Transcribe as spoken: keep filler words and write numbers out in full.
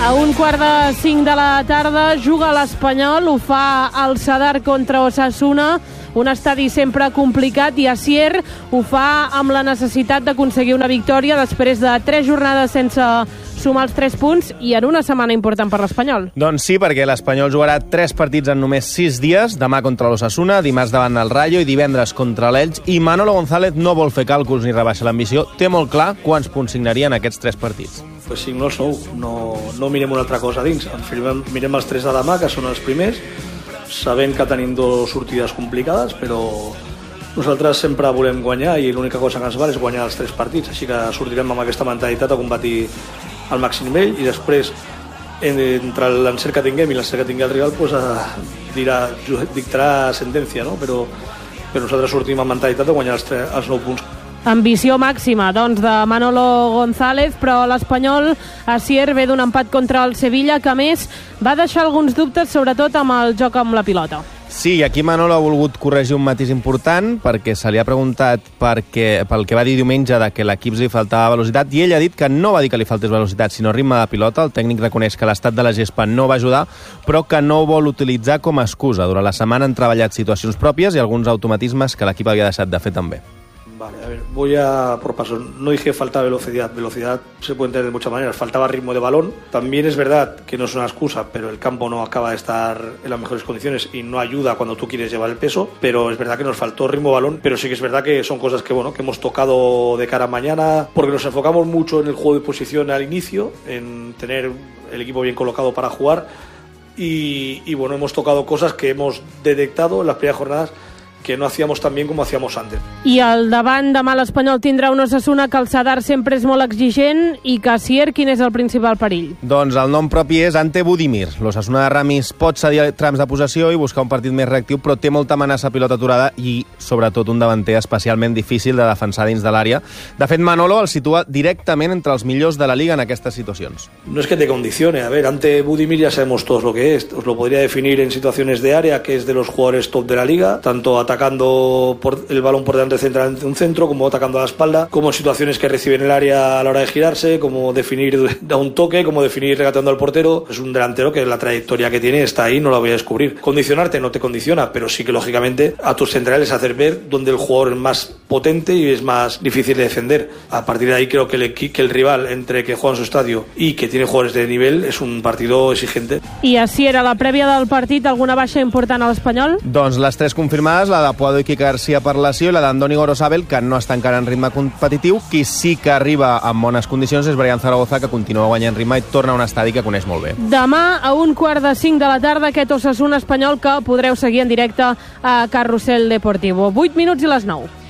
A un quart de cinc de la tarda juga l'Espanyol, ho fa el Sadar contra Osasuna, un estadi sempre complicat, i Asier ho fa amb la necessitat d'aconseguir una victòria després de tres jornades sense sumar els tres punts i en una setmana important per l'Espanyol. Doncs sí, perquè l'Espanyol jugarà tres partits en només sis dies, demà contra l'Osasuna, dimarts davant el Rayo i divendres contra l'Elx, i Manolo González no vol fer càlculs ni rebaixar l'ambició, té molt clar quants punts signarien aquests tres partits. Pues cinc no els nou, no, no mirem una altra cosa dins, mirem, mirem els tres de demà, que són els primers, sabent que tenim dues sortides complicades, però nosaltres sempre volem guanyar i l'única cosa que ens val és guanyar els tres partits, així que sortirem amb aquesta mentalitat a combatir al màxim nivell i després entre l'encert que tinguem i l'encert que tingui el rival pues, dirà, dictarà sentència, no? però, però nosaltres sortim amb mentalitat de guanyar els, tres, els nou punts. Ambició màxima, doncs, de Manolo González, però l'Espanyol, Asier, ve d'un empat contra el Sevilla, que a més va deixar alguns dubtes, sobretot amb el joc amb la pilota. Sí, i aquí Manolo ha volgut corregir un matís important perquè se li ha preguntat perquè, pel que va dir diumenge de que l'equip li faltava velocitat, i ell ha dit que no va dir que li faltés velocitat, sinó ritme de pilota. El tècnic reconeix que l'estat de la gespa no va ajudar, però que no vol utilitzar com a excusa. Durant la setmana han treballat situacions pròpies i alguns automatismes que l'equip havia deixat de fer també. Vale, a ver, voy a por pasos. No dije falta velocidad. Velocidad se puede entender de muchas maneras. Faltaba ritmo de balón. También es verdad que no es una excusa, pero el campo no acaba de estar en las mejores condiciones y no ayuda cuando tú quieres llevar el peso. Pero es verdad que nos faltó ritmo de balón. Pero sí que es verdad que son cosas que, bueno, que hemos tocado de cara a mañana, porque nos enfocamos mucho en el juego de posición al inicio, en tener el equipo bien colocado para jugar. Y, y bueno, hemos tocado cosas que hemos detectado en las primeras jornadas que no hacíamos tan bien como hacíamos antes. I al davant demà l'Espanyol tindrà un Osasuna que el Sadar sempre és molt exigent, i que Asier, quin és el principal perill? Doncs el nom propi és Ante Budimir. L'Osasuna de Ramis pot cedir trams de possessió i buscar un partit més reactiu, però té molta amenaça a pilota aturada i sobretot un davanter especialment difícil de defensar dins de l'àrea. De fet, Manolo el situa directament entre els millors de la Liga en aquestes situacions. No es que te condicione, a ver, Ante Budimir ya sabemos todos lo que es. Os lo podría definir en situaciones de área, que es de los jugadores top de la Liga, tanto a atacando por el balón por delante central de un centro, como atacando a la espalda, como en situaciones que reciben el área a la hora de girarse, como definir da un toque, como definir regateando al portero. Es un delantero que la trayectoria que tiene está ahí, no la voy a descubrir. Condicionarte no te condiciona, pero sí que lógicamente a tus centrales hacer ver dónde el jugador es más potente y es más difícil de defender. A partir de ahí creo que el, que el rival, entre que juega en su estadio y que tiene jugadores de nivel, es un partido exigente. I així era la prèvia del partit, alguna baixa important a l'Espanyol? Doncs les tres confirmades, la de Puado i Quique García per lesió i la d'Andoni Gorosabel, que no està encara en ritme competitiu. Qui sí que arriba en bones condicions és Brian Zaragoza, que continua guanyant ritme i torna a un estadi que coneix molt bé. Demà, a un quart de cinc de la tarda, aquest Osasuna Espanyol que podreu seguir en directe a Carrusel Deportivo. vuit minuts i les nou.